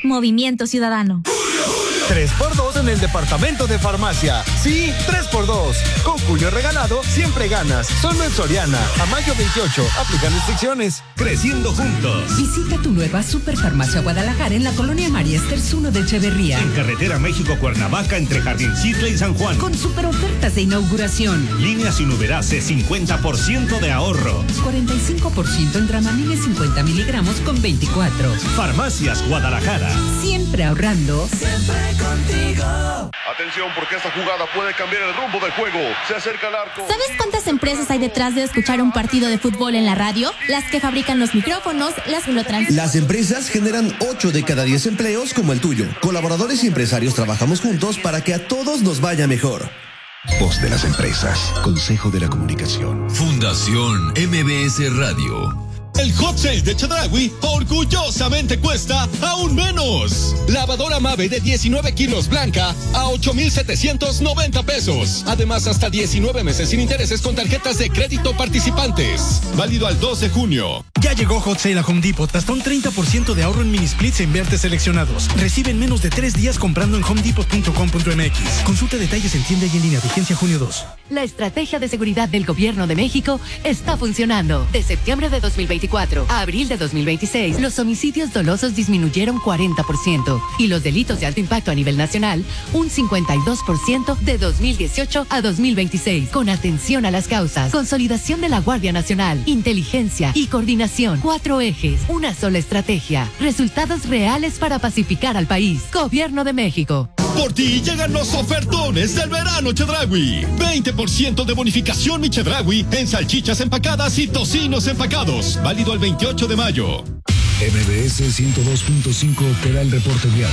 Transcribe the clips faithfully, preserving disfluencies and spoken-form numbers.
Movimiento Ciudadano. tres por dos en el departamento de farmacia. Sí, tres por dos. Con Julio regalado, siempre ganas. Solo en Soriana. A mayo veintiocho. Aplican restricciones. Creciendo juntos. Visita tu nueva Superfarmacia Guadalajara en la colonia María Esters uno de Echeverría. En carretera México-Cuernavaca entre Jardincitle y San Juan. Con super ofertas de inauguración. Línea sin Uberase, cincuenta por ciento de ahorro. cuarenta y cinco por ciento en Dramamine cincuenta miligramos con veinticuatro. Farmacias Guadalajara. Siempre ahorrando. Siempre contigo. Atención, porque esta jugada puede cambiar el rumbo del juego. Se acerca el arco. ¿Sabes cuántas empresas hay detrás de escuchar un partido de fútbol en la radio? Las que fabrican los micrófonos, las que lo transmiten. Las empresas generan ocho de cada diez empleos como el tuyo. Colaboradores y empresarios trabajamos juntos para que a todos nos vaya mejor. Voz de las empresas. Consejo de la Comunicación. Fundación M B S Radio. El hot sale de Chedraui orgullosamente cuesta aún menos. Lavadora Mave de diecinueve kilos blanca a ocho mil setecientos noventa pesos. Además, hasta diecinueve meses sin intereses con tarjetas de crédito participantes. Válido al dos de junio. Ya llegó Hot Sale a Home Depot. Hasta un treinta por ciento de ahorro en mini splits e invertes seleccionados. Recibe en menos de tres días comprando en home depot punto com punto m x. Consulta detalles en tienda y en línea. Vigencia junio dos. La estrategia de seguridad del Gobierno de México está funcionando. De septiembre de dos mil veinticuatro a abril de dos mil veintiséis, los homicidios dolosos disminuyeron cuarenta por ciento y los delitos de alto impacto a nivel nacional un cincuenta y dos por ciento de dos mil dieciocho a dos mil veintiséis. Con atención a las causas, consolidación de la Guardia Nacional, inteligencia y coordinación. Cuatro ejes, una sola estrategia. Resultados reales para pacificar al país. Gobierno de México. Por ti llegan los ofertones del verano Chedraui. veinte por ciento de bonificación mi Chedraui en salchichas empacadas y tocinos empacados. Válido al veintiocho de mayo. M B S ciento dos punto cinco te da el reporte vial.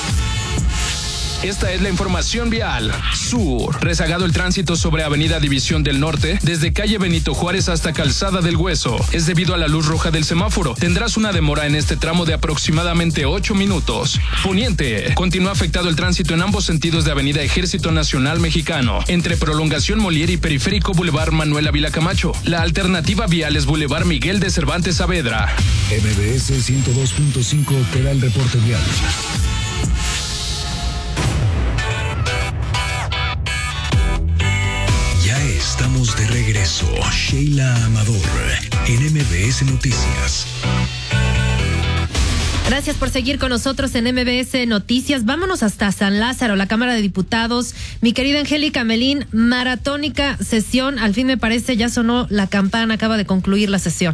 Esta es la información vial. Sur. Rezagado el tránsito sobre Avenida División del Norte, desde calle Benito Juárez hasta Calzada del Hueso. Es debido a la luz roja del semáforo. Tendrás una demora en este tramo de aproximadamente ocho minutos. Poniente. Continúa afectado el tránsito en ambos sentidos de Avenida Ejército Nacional Mexicano, entre Prolongación Molière y Periférico Boulevard Manuel Ávila Camacho. La alternativa vial es Boulevard Miguel de Cervantes Saavedra. M B S ciento dos punto cinco te da el reporte vial. Estamos de regreso. Sheila Amador en M B S Noticias. Gracias por seguir con nosotros en M B S Noticias. Vámonos hasta San Lázaro, la Cámara de Diputados. Mi querida Angélica Melín, maratónica sesión. Al fin, me parece, ya sonó la campana, acaba de concluir la sesión.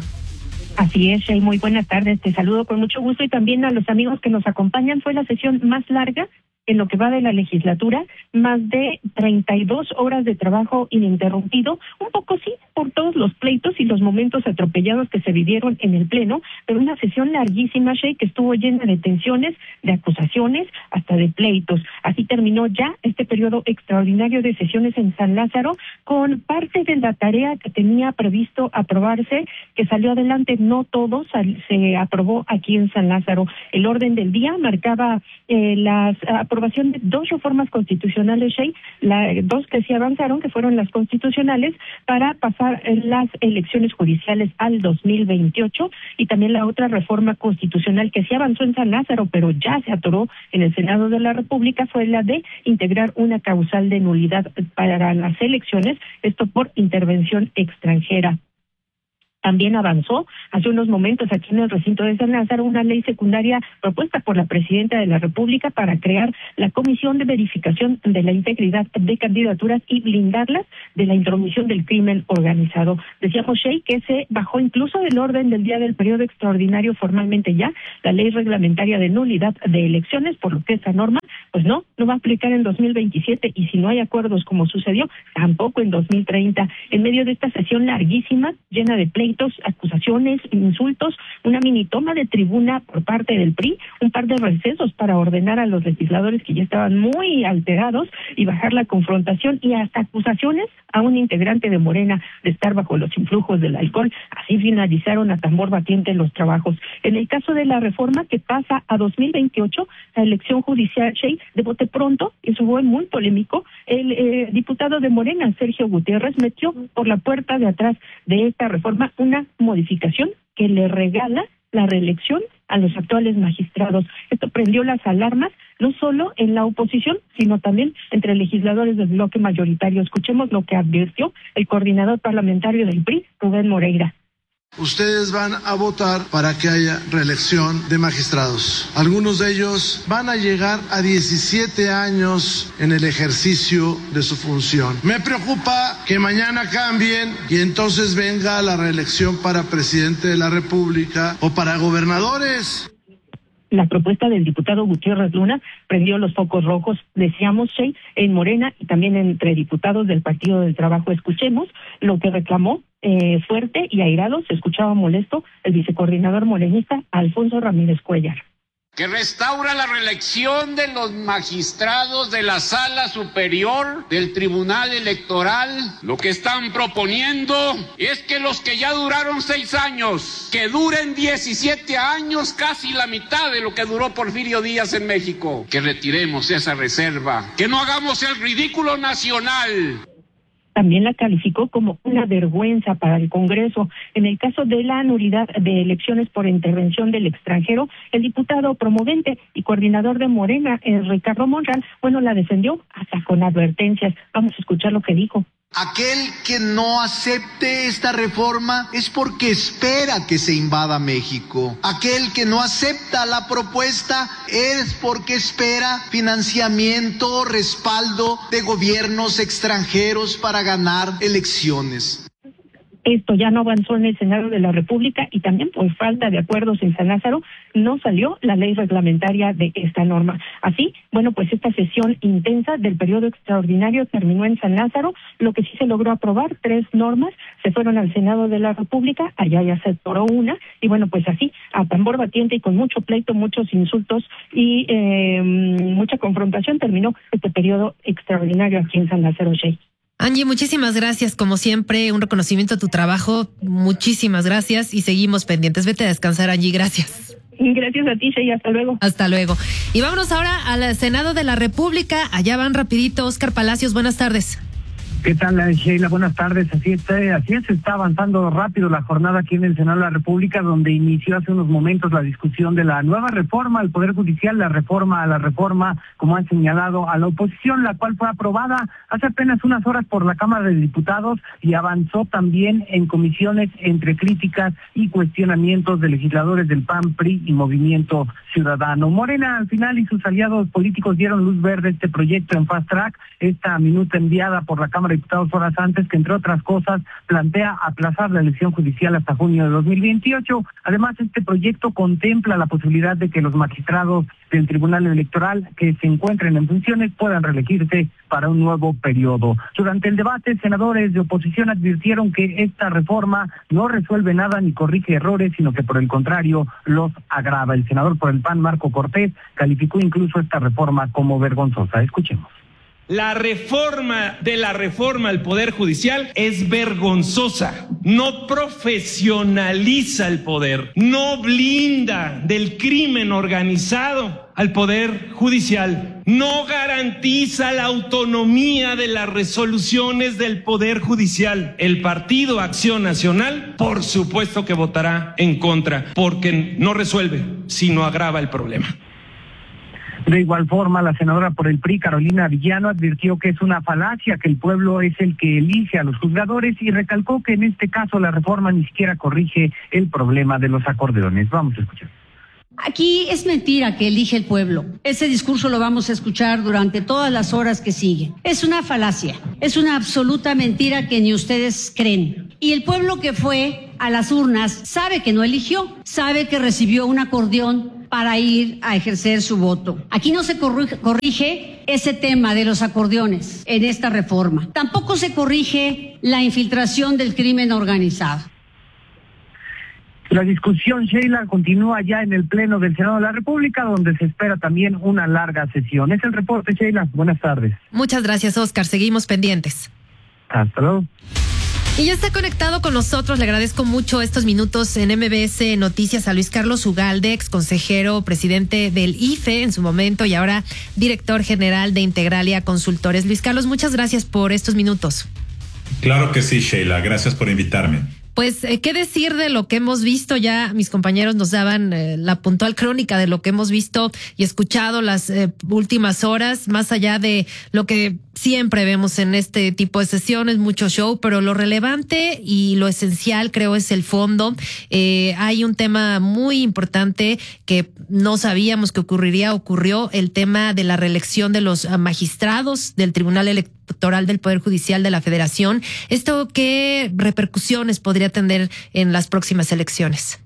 Así es, Shay, muy buenas tardes. Te saludo con mucho gusto y también a los amigos que nos acompañan. Fue la sesión más larga en lo que va de la legislatura, más de treinta y dos horas de trabajo ininterrumpido, un poco sí, por todos los pleitos y los momentos atropellados que se vivieron en el Pleno, pero una sesión larguísima, Shay, que estuvo llena de tensiones, de acusaciones, hasta de pleitos. Así terminó ya este periodo extraordinario de sesiones en San Lázaro, con parte de la tarea que tenía previsto aprobarse, que salió adelante. No todo sal, se aprobó aquí en San Lázaro. El orden del día marcaba eh, las aprobación de dos reformas constitucionales, Shay, la, dos que sí avanzaron, que fueron las constitucionales, para pasar las elecciones judiciales al dos mil veintiocho, y también la otra reforma constitucional que sí avanzó en San Lázaro, pero ya se atoró en el Senado de la República, fue la de integrar una causal de nulidad para las elecciones, esto por intervención extranjera. También avanzó hace unos momentos aquí en el recinto de San Lázaro una ley secundaria propuesta por la Presidenta de la República para crear la Comisión de Verificación de la Integridad de Candidaturas y blindarlas de la intromisión del crimen organizado. Decíamos, Shay, que se bajó incluso del orden del día del periodo extraordinario formalmente ya la ley reglamentaria de nulidad de elecciones, por lo que esa norma, pues no, no va a aplicar en dos mil veintisiete, y si no hay acuerdos como sucedió, tampoco en dos mil treinta. En medio de esta sesión larguísima, llena de pleitos, acusaciones, insultos, una mini toma de tribuna por parte del P R I, un par de recesos para ordenar a los legisladores que ya estaban muy alterados y bajar la confrontación, y hasta acusaciones a un integrante de Morena de estar bajo los influjos del alcohol. Así finalizaron a tambor batiente los trabajos. En el caso de la reforma que pasa a dos mil veintiocho, la elección judicial, Shay, de bote pronto, eso fue muy polémico, el eh, diputado de Morena, Sergio Gutiérrez, metió por la puerta de atrás de esta reforma una modificación que le regala la reelección a los actuales magistrados. Esto prendió las alarmas no solo en la oposición, sino también entre legisladores del bloque mayoritario. Escuchemos lo que advirtió el coordinador parlamentario del P R I, Rubén Moreira. Ustedes van a votar para que haya reelección de magistrados. Algunos de ellos van a llegar a diecisiete años en el ejercicio de su función. Me preocupa que mañana cambien y entonces venga la reelección para presidente de la República o para gobernadores. La propuesta del diputado Gutiérrez Luna prendió los focos rojos, decíamos, Shey, en Morena y también entre diputados del Partido del Trabajo. Escuchemos lo que reclamó eh, fuerte y airado, se escuchaba molesto, el vicecoordinador morenista Alfonso Ramírez Cuellar. Que restaura la reelección de los magistrados de la Sala Superior del Tribunal Electoral. Lo que están proponiendo es que los que ya duraron seis años, que duren diecisiete años, casi la mitad de lo que duró Porfirio Díaz en México. Que retiremos esa reserva, que no hagamos el ridículo nacional. También la calificó como una vergüenza para el Congreso. En el caso de la nulidad de elecciones por intervención del extranjero, el diputado promovente y coordinador de Morena, Ricardo Monreal, bueno, la defendió hasta con advertencias. Vamos a escuchar lo que dijo. Aquel que no acepte esta reforma es porque espera que se invada México. Aquel que no acepta la propuesta es porque espera financiamiento, respaldo de gobiernos extranjeros para ganar elecciones. Esto ya no avanzó en el Senado de la República y también por falta de acuerdos en San Lázaro no salió la ley reglamentaria de esta norma. Así, bueno, pues esta sesión intensa del periodo extraordinario terminó en San Lázaro. Lo que sí se logró aprobar, tres normas, se fueron al Senado de la República, allá ya se atoró una, y bueno, pues así, a tambor batiente y con mucho pleito, muchos insultos y eh, mucha confrontación, terminó este periodo extraordinario aquí en San Lázaro, Shey. Angie, muchísimas gracias, como siempre, un reconocimiento a tu trabajo, muchísimas gracias y seguimos pendientes. Vete a descansar, Angie, gracias. Gracias a ti, Shey, hasta luego. Hasta luego. Y vámonos ahora al Senado de la República, allá van rapidito, Oscar Palacios, buenas tardes. ¿Qué tal, Sheila? Buenas tardes. Así está, así es, está avanzando rápido la jornada aquí en el Senado de la República, donde inició hace unos momentos la discusión de la nueva reforma al Poder Judicial, la reforma a la reforma, como han señalado a la oposición, la cual fue aprobada hace apenas unas horas por la Cámara de Diputados y avanzó también en comisiones entre críticas y cuestionamientos de legisladores del P A N, P R I y Movimiento Ciudadano. Morena, al final, y sus aliados políticos dieron luz verde a este proyecto en fast track, esta minuta enviada por la Cámara de Diputados horas antes, que entre otras cosas plantea aplazar la elección judicial hasta junio de dos mil veintiocho. Además, este proyecto contempla la posibilidad de que los magistrados del Tribunal Electoral que se encuentren en funciones puedan reelegirse para un nuevo periodo. Durante el debate, senadores de oposición advirtieron que esta reforma no resuelve nada ni corrige errores, sino que por el contrario los agrava. El senador por el P A N, Marco Cortés, calificó incluso esta reforma como vergonzosa. Escuchemos. La reforma de la reforma al Poder Judicial es vergonzosa, no profesionaliza el poder, no blinda del crimen organizado al Poder Judicial, no garantiza la autonomía de las resoluciones del Poder Judicial. El Partido Acción Nacional, por supuesto que votará en contra, porque no resuelve, sino agrava el problema. De igual forma, la senadora por el P R I, Carolina Villano, advirtió que es una falacia, que el pueblo es el que elige a los juzgadores y recalcó que en este caso la reforma ni siquiera corrige el problema de los acordeones. Vamos a escuchar. Aquí es mentira que elige el pueblo. Ese discurso lo vamos a escuchar durante todas las horas que siguen. Es una falacia, es una absoluta mentira que ni ustedes creen. Y el pueblo que fue a las urnas sabe que no eligió, sabe que recibió un acordeón para ir a ejercer su voto. Aquí no se corrige, corrige ese tema de los acordeones en esta reforma. Tampoco se corrige la infiltración del crimen organizado. La discusión, Sheila, continúa ya en el Pleno del Senado de la República, donde se espera también una larga sesión. Es el reporte, Sheila. Buenas tardes. Muchas gracias, Oscar. Seguimos pendientes. Hasta luego. Y ya está conectado con nosotros, le agradezco mucho estos minutos en M B S Noticias a Luis Carlos Ugalde, ex consejero, presidente del I F E en su momento y ahora director general de Integralia Consultores. Luis Carlos, muchas gracias por estos minutos. Claro que sí, Sheila, gracias por invitarme. Pues, eh, ¿qué decir de lo que hemos visto? Ya mis compañeros nos daban eh, la puntual crónica de lo que hemos visto y escuchado las eh, últimas horas, más allá de lo que siempre vemos en este tipo de sesiones, mucho show, pero lo relevante y lo esencial creo es el fondo. Eh, hay un tema muy importante que no sabíamos que ocurriría, ocurrió el tema de la reelección de los magistrados del Tribunal Electoral del Poder Judicial de la Federación. ¿Esto qué repercusiones podría tener en las próximas elecciones?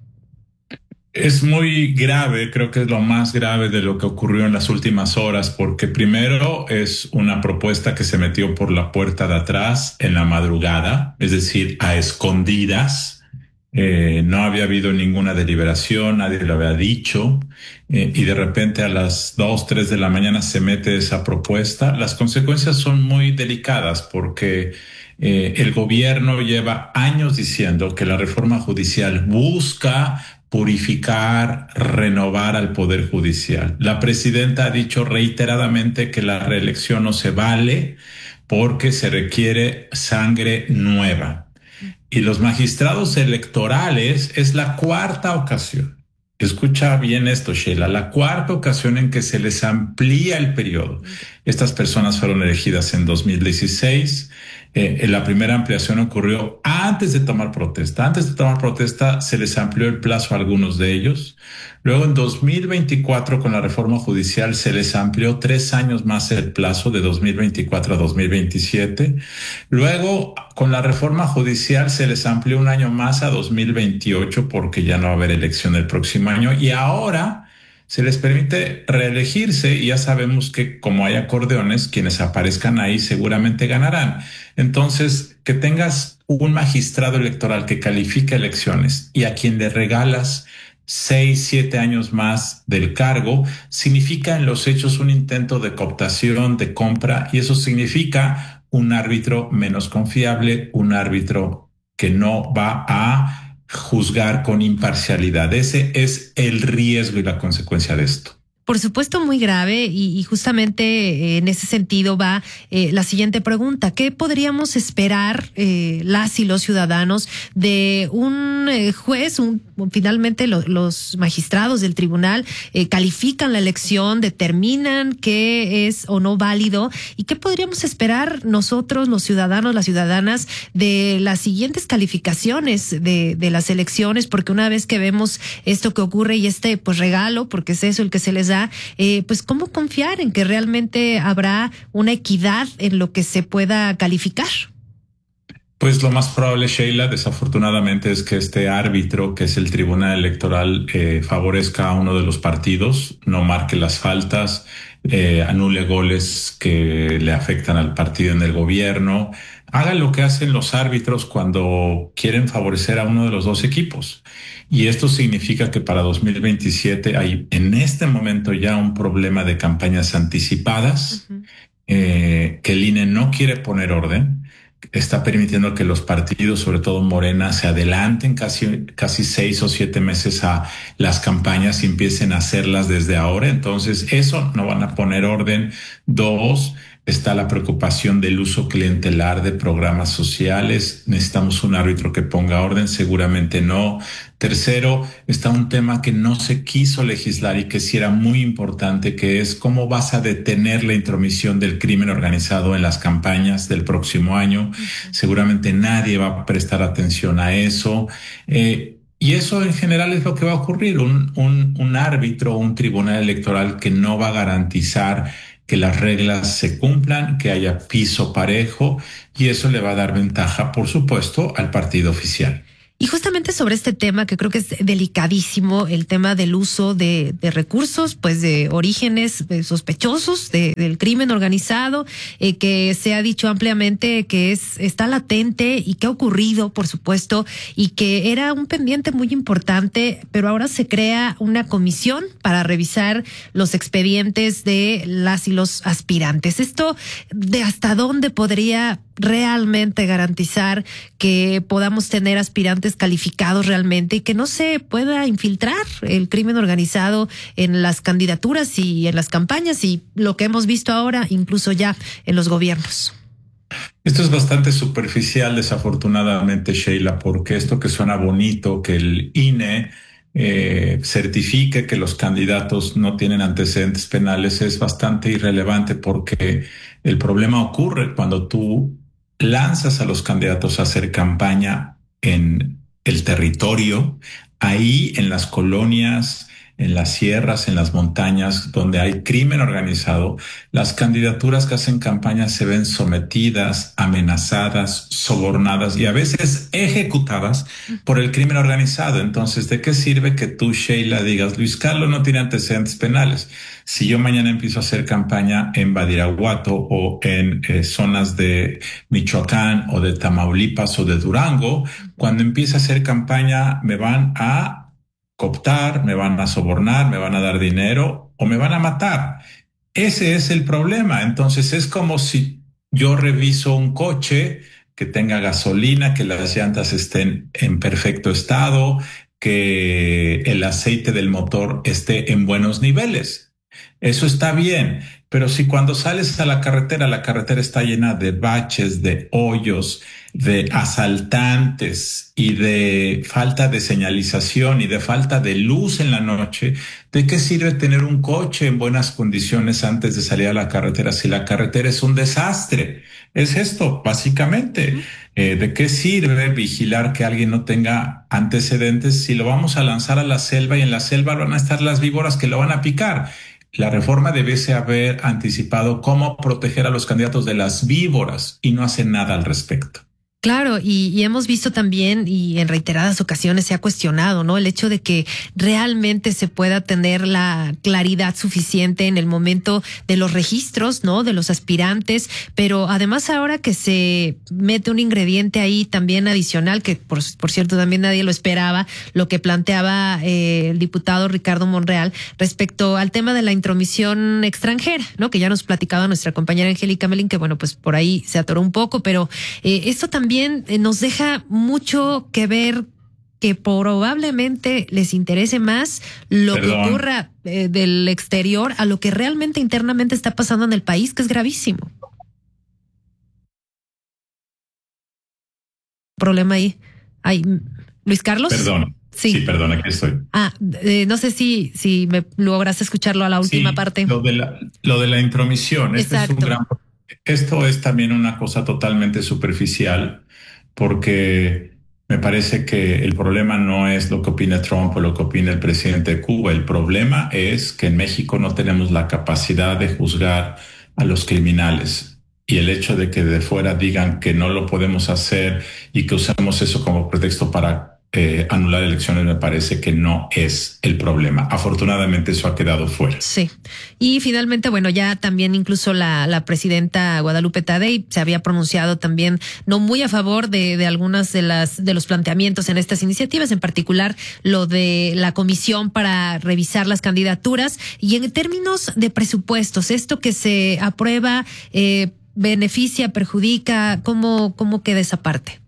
Es muy grave, creo que es lo más grave de lo que ocurrió en las últimas horas, porque primero es una propuesta que se metió por la puerta de atrás en la madrugada, es decir, a escondidas. Eh, no había habido ninguna deliberación, nadie lo había dicho, eh, y de repente a las dos, tres de la mañana se mete esa propuesta. Las consecuencias son muy delicadas porque eh, el gobierno lleva años diciendo que la reforma judicial busca purificar, renovar al Poder Judicial. La presidenta ha dicho reiteradamente que la reelección no se vale porque se requiere sangre nueva. Y los magistrados electorales es la cuarta ocasión. Escucha bien esto, Sheila, la cuarta ocasión en que se les amplía el periodo. Estas personas fueron elegidas en dos mil dieciséis. Eh, la primera ampliación ocurrió antes de tomar protesta. Antes de tomar protesta se les amplió el plazo a algunos de ellos. Luego en dos mil veinticuatro con la reforma judicial se les amplió tres años más el plazo de dos mil veinticuatro a dos mil veintisiete. Luego con la reforma judicial se les amplió un año más a dos mil veintiocho porque ya no va a haber elección el próximo año. Y ahora se les permite reelegirse y ya sabemos que como hay acordeones, quienes aparezcan ahí seguramente ganarán. Entonces, que tengas un magistrado electoral que califica elecciones y a quien le regalas seis, siete años más del cargo, significa en los hechos un intento de cooptación, de compra, y eso significa un árbitro menos confiable, un árbitro que no va a juzgar con imparcialidad. Ese es el riesgo y la consecuencia de esto. Por supuesto, muy grave y, y justamente en ese sentido va eh, la siguiente pregunta. ¿Qué podríamos esperar eh, las y los ciudadanos de un eh, juez? Un, finalmente lo, los magistrados del tribunal eh, califican la elección, determinan qué es o no válido. ¿Y qué podríamos esperar nosotros, los ciudadanos, las ciudadanas, de las siguientes calificaciones de, de las elecciones? Porque una vez que vemos esto que ocurre y este pues regalo, porque es eso el que se les da, Eh, pues cómo confiar en que realmente habrá una equidad en lo que se pueda calificar. Pues lo más probable, Sheila, desafortunadamente, es que este árbitro, que es el Tribunal Electoral, eh, favorezca a uno de los partidos, no marque las faltas, eh, anule goles que le afectan al partido en el gobierno, haga lo que hacen los árbitros cuando quieren favorecer a uno de los dos equipos. Y esto significa que para dos mil veintisiete hay en este momento ya un problema de campañas anticipadas, uh-huh. eh, que el I N E no quiere poner orden, está permitiendo que los partidos, sobre todo Morena, se adelanten casi, casi seis o siete meses a las campañas y empiecen a hacerlas desde ahora. Entonces, eso no van a poner orden. Dos, está la preocupación del uso clientelar de programas sociales. Necesitamos un árbitro que ponga orden, seguramente no. Tercero, está un tema que no se quiso legislar y que sí era muy importante, que es cómo vas a detener la intromisión del crimen organizado en las campañas del próximo año. Uh-huh. Seguramente nadie va a prestar atención a eso. Eh, Y eso en general es lo que va a ocurrir, un, un, un árbitro, un tribunal electoral que no va a garantizar que las reglas se cumplan, que haya piso parejo, y eso le va a dar ventaja, por supuesto, al partido oficial. Y justamente sobre este tema, que creo que es delicadísimo, el tema del uso de, de recursos, pues de orígenes de sospechosos de, del crimen organizado, eh, que se ha dicho ampliamente que es está latente y que ha ocurrido, por supuesto, y que era un pendiente muy importante, pero ahora se crea una comisión para revisar los expedientes de las y los aspirantes. Esto, ¿de hasta dónde podría realmente garantizar que podamos tener aspirantes calificados realmente y que no se pueda infiltrar el crimen organizado en las candidaturas y en las campañas y lo que hemos visto ahora incluso ya en los gobiernos? Esto es bastante superficial, desafortunadamente, Sheila, porque esto que suena bonito, que el I N E eh, certifique que los candidatos no tienen antecedentes penales, es bastante irrelevante, porque el problema ocurre cuando tú lanzas a los candidatos a hacer campaña en el territorio, ahí en las colonias, en las sierras, en las montañas, donde hay crimen organizado. Las candidaturas que hacen campaña se ven sometidas, amenazadas, sobornadas y a veces ejecutadas por el crimen organizado. Entonces, ¿de qué sirve que tú, Sheila, digas, Luis Carlos no tiene antecedentes penales? Si yo mañana empiezo a hacer campaña en Badiraguato o en eh, zonas de Michoacán o de Tamaulipas o de Durango, cuando empiece a hacer campaña me van a cooptar, me van a sobornar, me van a dar dinero o me van a matar. Ese es el problema. Entonces es como si yo reviso un coche que tenga gasolina, que las llantas estén en perfecto estado, que el aceite del motor esté en buenos niveles. Eso está bien, pero si cuando sales a la carretera, la carretera está llena de baches, de hoyos, de asaltantes y de falta de señalización y de falta de luz en la noche, ¿de qué sirve tener un coche en buenas condiciones antes de salir a la carretera si la carretera es un desastre? Es esto, básicamente. Eh, ¿de qué sirve vigilar que alguien no tenga antecedentes si lo vamos a lanzar a la selva y en la selva van a estar las víboras que lo van a picar? La reforma debiese haber anticipado cómo proteger a los candidatos de las víboras y no hacen nada al respecto. Claro, y, y hemos visto también, y en reiteradas ocasiones se ha cuestionado, ¿no? El hecho de que realmente se pueda tener la claridad suficiente en el momento de los registros, ¿no? De los aspirantes, pero además ahora que se mete un ingrediente ahí también adicional, que por, por cierto también nadie lo esperaba, lo que planteaba eh, el diputado Ricardo Monreal respecto al tema de la intromisión extranjera, ¿no? Que ya nos platicaba nuestra compañera Angélica Melín, que bueno, pues por ahí se atoró un poco, pero eh, esto también También nos deja mucho que ver, que probablemente les interese más lo Perdón. que ocurra eh, del exterior a lo que realmente internamente está pasando en el país, que es gravísimo. Problema ahí. Ay, Luis Carlos. Perdón. Sí, sí perdón, aquí estoy. Ah, eh, no sé si, si me lograste escucharlo a la última sí, parte. Lo de la, lo de la intromisión. Este es un gran Esto es también una cosa totalmente superficial, porque me parece que el problema no es lo que opina Trump o lo que opina el presidente de Cuba. El problema es que en México no tenemos la capacidad de juzgar a los criminales. Y el hecho de que de fuera digan que no lo podemos hacer y que usemos eso como pretexto para Eh, anular elecciones me parece que no es el problema. Afortunadamente eso ha quedado fuera. Sí. Y finalmente, bueno, ya también incluso la, la presidenta Guadalupe Tadei se había pronunciado también no muy a favor de, de algunas de las de los planteamientos en estas iniciativas, en particular lo de la comisión para revisar las candidaturas y en términos de presupuestos, esto que se aprueba eh, beneficia, perjudica, ¿cómo, cómo queda esa parte?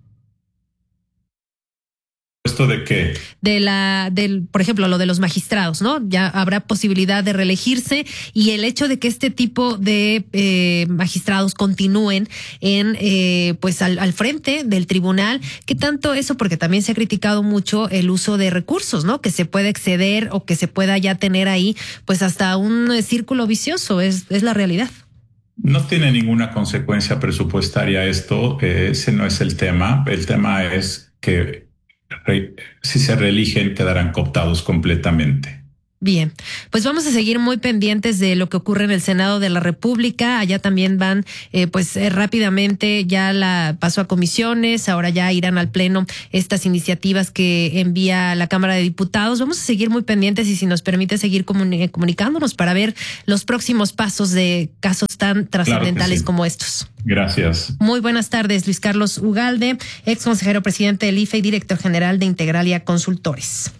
¿Esto de qué? De la, del, por ejemplo, lo de los magistrados, ¿no? Ya habrá posibilidad de reelegirse y el hecho de que este tipo de eh, magistrados continúen en, eh, pues al, al frente del tribunal. ¿Qué tanto eso? Porque también se ha criticado mucho el uso de recursos, ¿no? Que se puede exceder o que se pueda ya tener ahí, pues hasta un círculo vicioso. Es, es la realidad. No tiene ninguna consecuencia presupuestaria esto. Eh, ese no es el tema. El tema es que si se reeligen quedarán cooptados completamente. Bien, pues vamos a seguir muy pendientes de lo que ocurre en el Senado de la República. Allá también van, eh, pues eh, rápidamente ya la pasó a comisiones, ahora ya irán al Pleno estas iniciativas que envía la Cámara de Diputados. Vamos a seguir muy pendientes y si nos permite seguir comuni- comunicándonos para ver los próximos pasos de casos tan trascendentales claro sí. como estos. Gracias. Muy buenas tardes, Luis Carlos Ugalde, ex consejero presidente del I F E y director general de Integralia Consultores.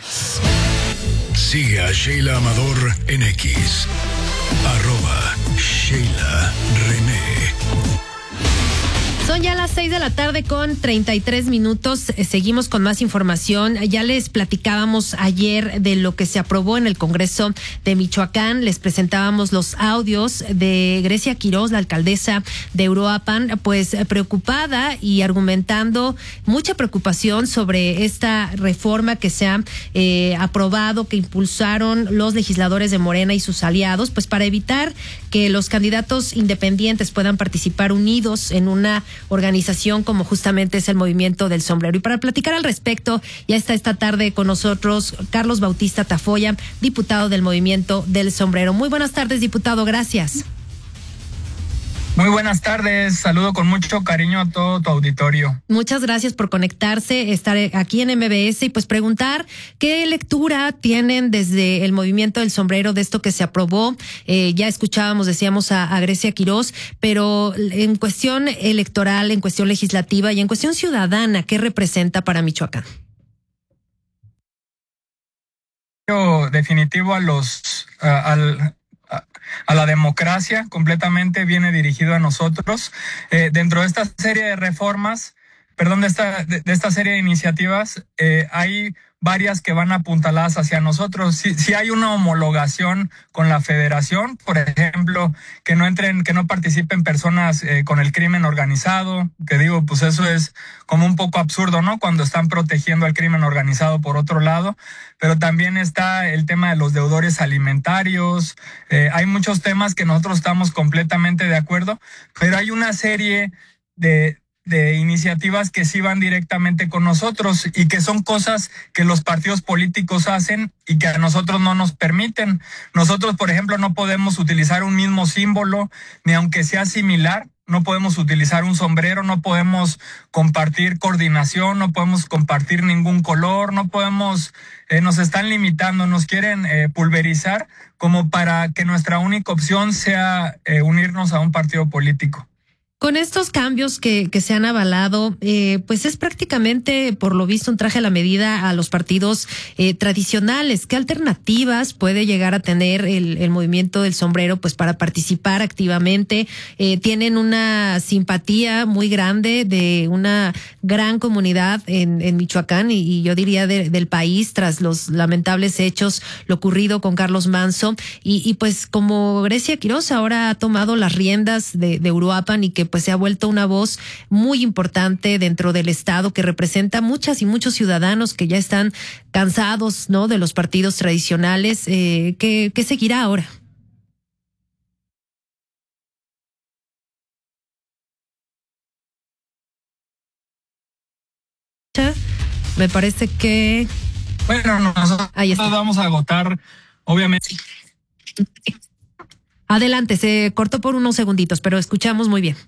Sigue a Sheila Amador en X, arroba Sheila René. Son ya las seis de la tarde con treinta y tres minutos. Seguimos con más información. Ya les platicábamos ayer de lo que se aprobó en el Congreso de Michoacán. Les presentábamos los audios de Grecia Quiroz, la alcaldesa de Uruapan, pues preocupada y argumentando mucha preocupación sobre esta reforma que se ha eh, aprobado, que impulsaron los legisladores de Morena y sus aliados, pues para evitar que los candidatos independientes puedan participar unidos en una organización como justamente es el Movimiento del Sombrero. Y para platicar al respecto, ya está esta tarde con nosotros Carlos Bautista Tafoya, diputado del Movimiento del Sombrero. Muy buenas tardes, diputado, gracias. Muy buenas tardes, saludo con mucho cariño a todo tu auditorio. Muchas gracias por conectarse, estar aquí en M B S y pues preguntar qué lectura tienen desde el Movimiento del Sombrero de esto que se aprobó. Eh, ya escuchábamos, decíamos a, a Grecia Quiroz, pero en cuestión electoral, en cuestión legislativa y en cuestión ciudadana, ¿qué representa para Michoacán? Definitivo a los... Uh, al a la democracia, completamente viene dirigido a nosotros. Eh, dentro de esta serie de reformas, perdón, de esta, de, de esta serie de iniciativas, eh, hay varias que van apuntaladas hacia nosotros. Si, si hay una homologación con la federación, por ejemplo, que no entren, que no participen personas eh, con el crimen organizado, que digo, pues eso es como un poco absurdo, ¿no? Cuando están protegiendo al crimen organizado por otro lado. Pero también está el tema de los deudores alimentarios. Eh, hay muchos temas que nosotros estamos completamente de acuerdo, pero hay una serie de de iniciativas que sí van directamente con nosotros y que son cosas que los partidos políticos hacen y que a nosotros no nos permiten. Nosotros, por ejemplo, no podemos utilizar un mismo símbolo, ni aunque sea similar, no podemos utilizar un sombrero, no podemos compartir coordinación, no podemos compartir ningún color, no podemos, eh, nos están limitando, nos quieren eh, pulverizar como para que nuestra única opción sea eh, unirnos a un partido político. Con estos cambios que, que se han avalado, eh, pues es prácticamente, por lo visto, un traje a la medida a los partidos eh, tradicionales. ¿Qué alternativas puede llegar a tener el, el Movimiento del Sombrero pues para participar activamente? Eh, tienen una simpatía muy grande de una gran comunidad en, en Michoacán y, y yo diría de, del país tras los lamentables hechos, lo ocurrido con Carlos Manzo. Y, y pues como Grecia Quiroz ahora ha tomado las riendas de, de Uruapan y que pues se ha vuelto una voz muy importante dentro del Estado que representa muchas y muchos ciudadanos que ya están cansados, ¿no?, de los partidos tradicionales. Eh, ¿qué, qué seguirá ahora? Me parece que... Bueno, nosotros vamos a agotar, obviamente... Adelante, se cortó por unos segunditos, pero escuchamos muy bien.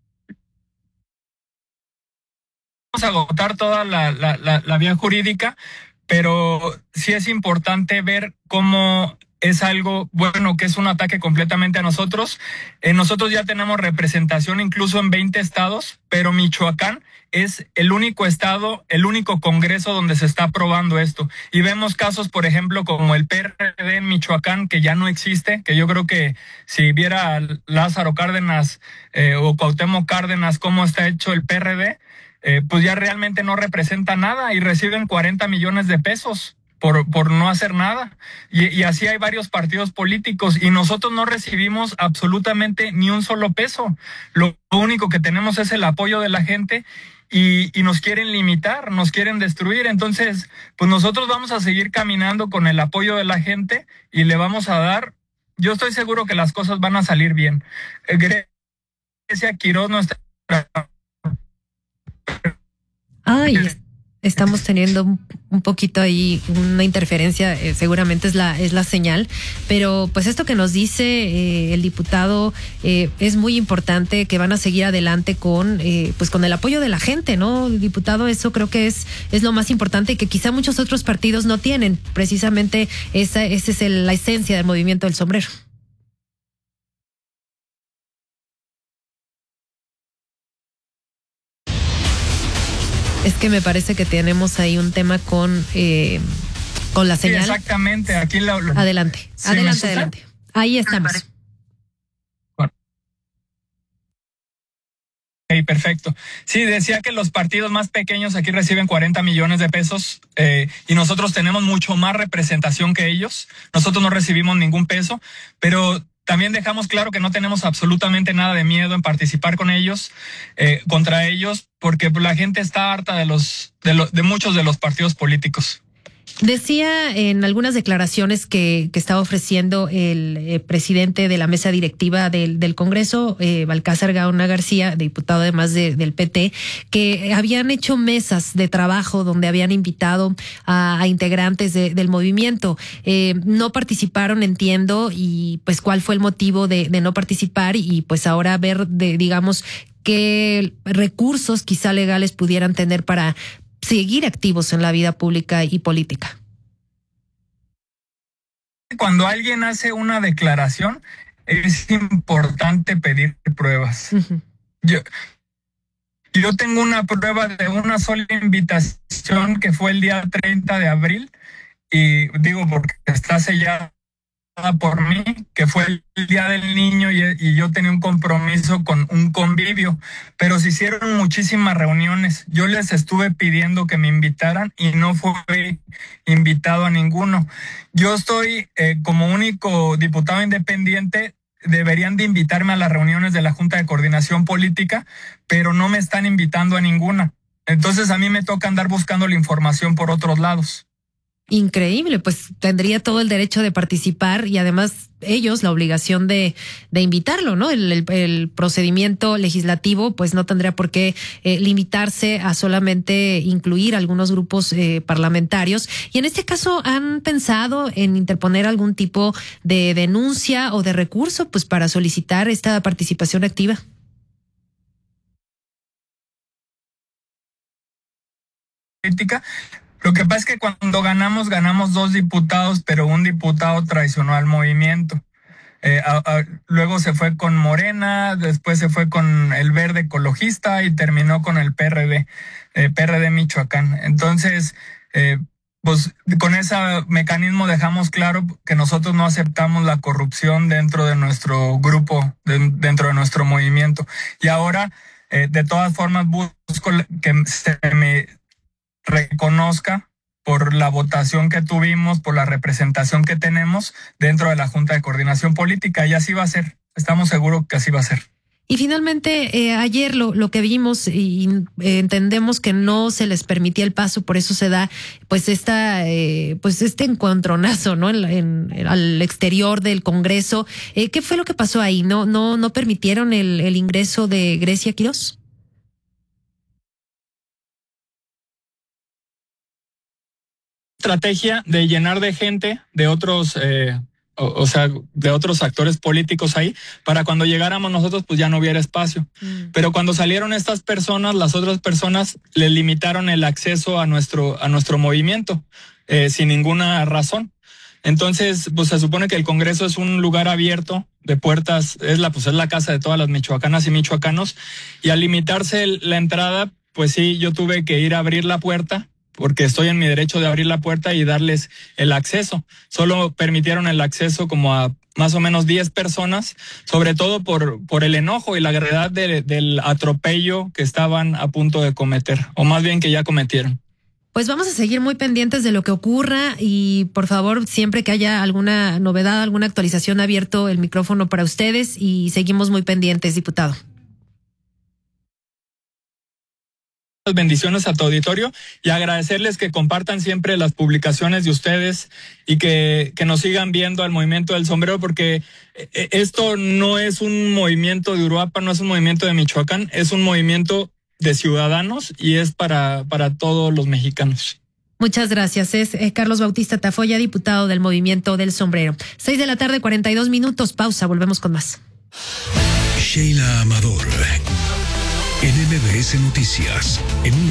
Vamos a agotar toda la, la, la, la vía jurídica, pero sí es importante ver cómo es algo, bueno, que es un ataque completamente a nosotros. Eh, nosotros ya tenemos representación incluso en veinte estados, pero Michoacán es el único estado, el único congreso donde se está aprobando esto. Y vemos casos, por ejemplo, como el P R D en Michoacán, que ya no existe, que yo creo que si viera Lázaro Cárdenas eh, o Cuauhtémoc Cárdenas cómo está hecho el P R D, eh, pues ya realmente no representa nada y reciben cuarenta millones de pesos por, por no hacer nada. Y, y así hay varios partidos políticos y nosotros no recibimos absolutamente ni un solo peso. Lo único que tenemos es el apoyo de la gente y, y nos quieren limitar, nos quieren destruir. Entonces, pues nosotros vamos a seguir caminando con el apoyo de la gente y le vamos a dar. Yo estoy seguro que las cosas van a salir bien. Grecia Quiroz, nuestra... Ay, estamos teniendo un, un poquito ahí una interferencia, eh, seguramente es la es la señal, pero pues esto que nos dice eh, el diputado eh, es muy importante, que van a seguir adelante con eh, pues con el apoyo de la gente, ¿no, diputado? Eso creo que es es lo más importante y que quizá muchos otros partidos no tienen. Precisamente esa, esa es el, la esencia del Movimiento del Sombrero. Es que me parece que tenemos ahí un tema con eh, con la señal. Sí, exactamente. Aquí lo, lo... Adelante, ¿Sí adelante, adelante. Ahí estamos. perfecto. Sí, decía que los partidos más pequeños aquí reciben cuarenta millones de pesos eh, y nosotros tenemos mucho más representación que ellos. Nosotros no recibimos ningún peso, pero también dejamos claro que no tenemos absolutamente nada de miedo en participar con ellos, eh, contra ellos, porque la gente está harta de los de, lo, de muchos de los partidos políticos. Decía en algunas declaraciones que, que estaba ofreciendo el eh, presidente de la mesa directiva del, del Congreso, eh, Balcázar Gaona García, diputado además de, del P T, que habían hecho mesas de trabajo donde habían invitado a, a integrantes de, del movimiento. Eh, no participaron, entiendo, y pues cuál fue el motivo de, de no participar y pues ahora ver, de, digamos, qué recursos quizá legales pudieran tener para seguir activos en la vida pública y política. Cuando alguien hace una declaración, es importante pedir pruebas. Uh-huh. Yo, yo tengo una prueba de una sola invitación que fue el día treinta de abril, y digo porque está sellada por mí, que fue el Día del Niño y, y yo tenía un compromiso con un convivio, pero se hicieron muchísimas reuniones. Yo les estuve pidiendo que me invitaran y no fui invitado a ninguno. Yo estoy eh, como único diputado independiente, deberían de invitarme a las reuniones de la Junta de Coordinación Política, pero no me están invitando a ninguna. Entonces a mí me toca andar buscando la información por otros lados. Increíble, pues tendría todo el derecho de participar y además ellos la obligación de, de invitarlo, ¿no? El, el, el procedimiento legislativo pues no tendría por qué eh, limitarse a solamente incluir algunos grupos eh, parlamentarios. Y en este caso, ¿han pensado en interponer algún tipo de denuncia o de recurso pues para solicitar esta participación activa? Política. Lo que pasa es que cuando ganamos, ganamos dos diputados, pero un diputado traicionó al movimiento. Eh, a, a, luego se fue con Morena, después se fue con el Verde Ecologista y terminó con el P R D, eh, P R D Michoacán. Entonces, eh, pues con ese mecanismo dejamos claro que nosotros no aceptamos la corrupción dentro de nuestro grupo, de, dentro de nuestro movimiento. Y ahora, eh, de todas formas, busco que se me reconozca por la votación que tuvimos, por la representación que tenemos dentro de la Junta de Coordinación Política, y así va a ser. Estamos seguros que así va a ser. Y finalmente, eh, ayer lo, lo que vimos y eh, entendemos que no se les permitía el paso, por eso se da pues esta eh, pues este encontronazo, ¿no? En, en, al exterior del Congreso. Eh, ¿Qué fue lo que pasó ahí? ¿No no no permitieron el, el ingreso de Grecia Quirós? Estrategia de llenar de gente de otros eh, o, o sea de otros actores políticos ahí para cuando llegáramos nosotros pues ya no hubiera espacio. Mm. Pero cuando salieron estas personas, las otras personas le limitaron el acceso a nuestro a nuestro movimiento eh, sin ninguna razón. Entonces pues se supone que el Congreso es un lugar abierto de puertas, es la pues es la casa de todas las michoacanas y michoacanos, y al limitarse el, la entrada pues sí, yo tuve que ir a abrir la puerta, porque estoy en mi derecho de abrir la puerta y darles el acceso. Solo permitieron el acceso como a más o menos diez personas, sobre todo por, por el enojo y la gravedad de, del atropello que estaban a punto de cometer, o más bien que ya cometieron. Pues vamos a seguir muy pendientes de lo que ocurra y por favor, siempre que haya alguna novedad, alguna actualización, abierto el micrófono para ustedes y seguimos muy pendientes, diputado. Bendiciones a tu auditorio y agradecerles que compartan siempre las publicaciones de ustedes y que, que nos sigan viendo al movimiento del sombrero, porque esto no es un movimiento de Uruapan, no es un movimiento de Michoacán, es un movimiento de ciudadanos y es para, para todos los mexicanos. Muchas gracias. Es eh, Carlos Bautista Tafoya, diputado del movimiento del sombrero. Seis de la tarde, cuarenta y dos minutos. Pausa, volvemos con más. Sheila Amador, en M B S Noticias, en un